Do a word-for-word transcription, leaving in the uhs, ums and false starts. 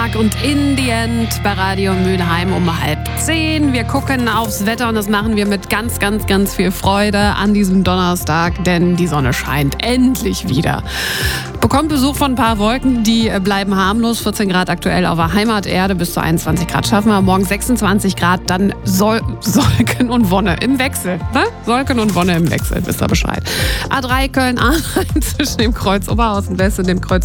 Und in the end bei Radio Mülheim um halb zehn. Wir gucken aufs Wetter und das machen wir mit ganz, ganz, ganz viel Freude an diesem Donnerstag, denn die Sonne scheint endlich wieder. Bekommt Besuch von ein paar Wolken, die bleiben harmlos. vierzehn Grad aktuell auf der Heimaterde, bis zu einundzwanzig Grad schaffen wir. Morgen sechsundzwanzig Grad, dann Sol- Solken und Wonne im Wechsel. Ne? Solken und Wonne im Wechsel, wisst ihr Bescheid. A drei Köln-Aachen zwischen dem Kreuz Oberhausen West und dem Kreuz